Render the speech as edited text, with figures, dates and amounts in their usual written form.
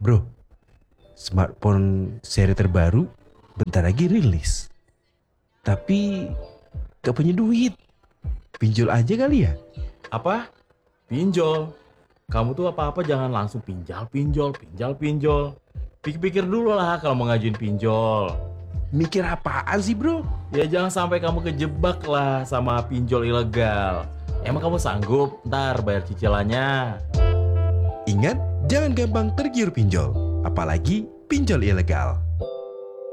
Bro, smartphone seri terbaru bentar lagi rilis. Tapi gak punya duit. Pinjol aja kali ya? Apa? Pinjol? Kamu tuh apa-apa jangan langsung pinjol. Pikir-pikir dulu lah kalau mau ngajuin pinjol. Mikir apaan sih bro? Ya jangan sampai kamu kejebak lah sama pinjol ilegal. Emang kamu sanggup ntar bayar cicilannya? Ingat, jangan gampang tergiur pinjol. Apalagi pinjol ilegal.